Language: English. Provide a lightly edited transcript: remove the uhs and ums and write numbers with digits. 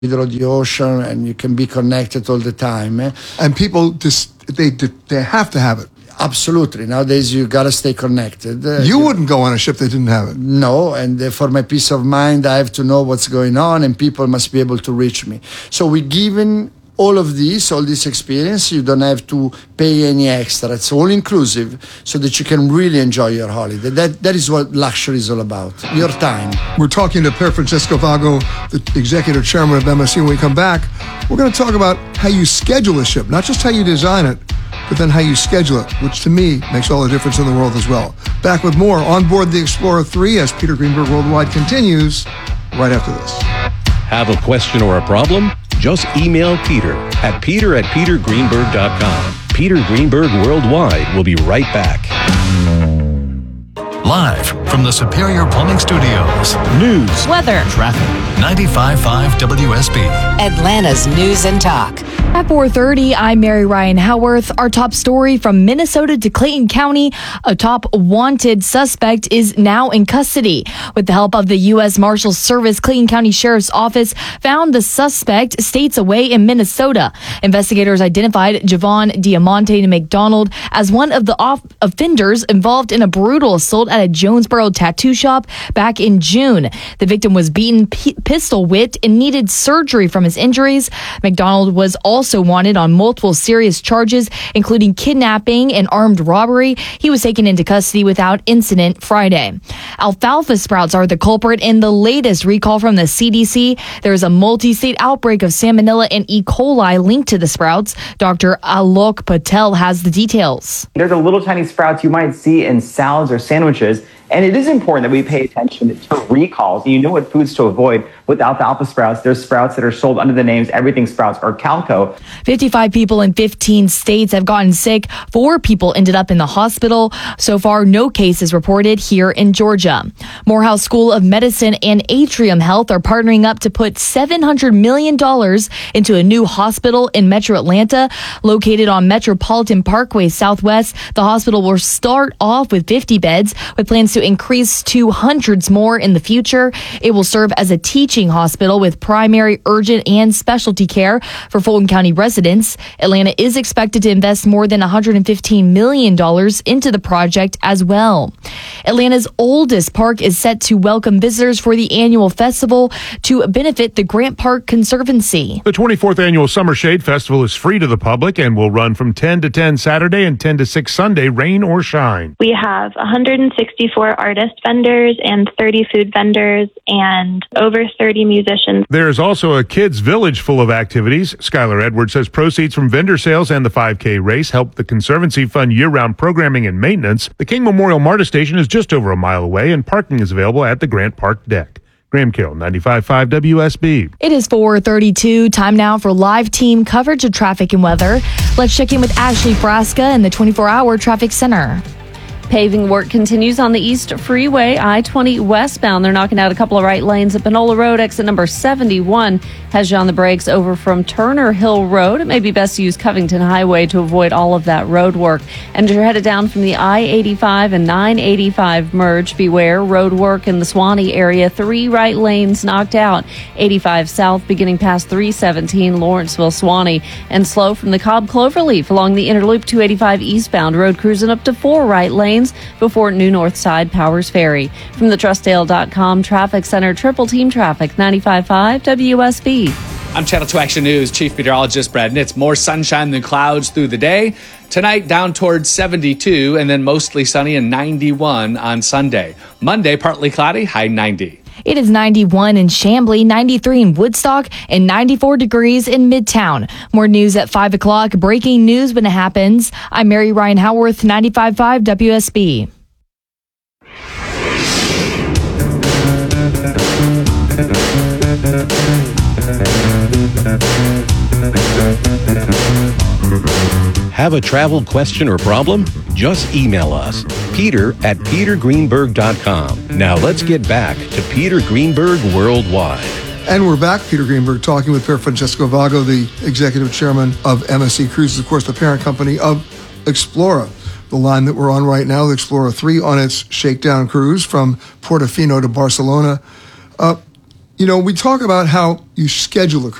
middle of the ocean, and you can be connected all the time. And people they have to have it. Absolutely. Nowadays, you got to stay connected. You wouldn't go on a ship that didn't have it. No, and for my peace of mind, I have to know what's going on, and people must be able to reach me. So we're given all this experience. You don't have to pay any extra. It's all inclusive, so that you can really enjoy your holiday. That is what luxury is all about, your time. We're talking to Per Francesco Vago, the executive chairman of MSC. When we come back, we're going to talk about how you schedule a ship, not just how you design it, but then how you schedule it, which to me makes all the difference in the world as well. Back with more on board the Explorer 3 as Peter Greenberg Worldwide continues right after this. Have a question or a problem? Just email Peter at peter@petergreenberg.com. Peter Greenberg Worldwide will be right back. Live from the Superior Plumbing Studios. News, weather, traffic. 95.5 WSB. Atlanta's News and Talk. At 4:30, I'm Mary Ryan Howarth. Our top story from Minnesota to Clayton County. A top wanted suspect is now in custody. With the help of the U.S. Marshals Service, Clayton County Sheriff's Office found the suspect states away in Minnesota. Investigators identified Javon Diamante McDonald as one of the offenders involved in a brutal assault at a Jonesboro tattoo shop back in June. The victim was beaten, pistol whipped, and needed surgery from his injuries. McDonald was also wanted on multiple serious charges, including kidnapping and armed robbery. He was taken into custody without incident Friday. Alfalfa sprouts are the culprit in the latest recall from the CDC. There is a multi-state outbreak of Salmonella and E. coli linked to the sprouts. Dr. Alok Patel has the details. They're the little tiny sprouts you might see in salads or sandwiches. And it is important that we pay attention to recalls. You know what foods to avoid with alfalfa sprouts. There's sprouts that are sold under the names Everything Sprouts or Calco. 55 people in 15 states have gotten sick. 4 people ended up in the hospital. So far, no cases reported here in Georgia. Morehouse School of Medicine and Atrium Health are partnering up to put $700 million into a new hospital in Metro Atlanta. Located on Metropolitan Parkway Southwest, the hospital will start off with 50 beds with plans to increase to hundreds more in the future. It will serve as a teaching hospital with primary, urgent, and specialty care for Fulton County residents. Atlanta is expected to invest more than $115 million into the project as well. Atlanta's oldest park is set to welcome visitors for the annual festival to benefit the Grant Park Conservancy. The 24th Annual Summer Shade Festival is free to the public and will run from 10 to 10 Saturday and 10 to 6 Sunday, rain or shine. We have 164 artist vendors and 30 food vendors and over 30 musicians. There is also a kids' village full of activities. Skylar Edwards says proceeds from vendor sales and the 5K race help the Conservancy fund year-round programming and maintenance. The King Memorial MARTA station is just over a mile away, and parking is available at the Grant Park deck. Graham Carroll, 95.5 WSB. It is 4:32. Time now for live team coverage of traffic and weather. Let's check in with Ashley Frasca in the 24-hour traffic center. Paving work continues on the East Freeway, I-20 westbound. They're knocking out a couple of right lanes at Panola Road. Exit number 71 has you on the brakes over from Turner Hill Road. It may be best to use Covington Highway to avoid all of that road work. And you're headed down from the I-85 and 985 merge. Beware road work in the Swanee area. 3 right lanes knocked out. 85 south beginning past 317 Lawrenceville, Swanee. And slow from the Cobb Cloverleaf along the Interloop 285 eastbound. Road cruising up to 4 right lanes before New North Side Powers Ferry. From the Trustdale.com Traffic Center, Triple Team Traffic, 95.5 WSB. I'm Channel 2 Action News Chief Meteorologist Brad Nitz. More sunshine than clouds through the day. Tonight down towards 72 and then mostly sunny and 91 on Sunday. Monday partly cloudy, high 90. It is 91 in Chamblee, 93 in Woodstock, and 94 degrees in Midtown. More news at 5 o'clock. Breaking news when it happens. I'm Mary Ryan Howarth, 95.5 WSB. Have a travel question or problem? Just email us, peter@petergreenberg.com. Now let's get back to Peter Greenberg Worldwide. And we're back. Peter Greenberg talking with Per Francesco Vago, the executive chairman of MSC Cruises, of course, the parent company of Explora. The line that we're on right now, the Explorer 3, on its shakedown cruise from Portofino to Barcelona. we talk about how you schedule a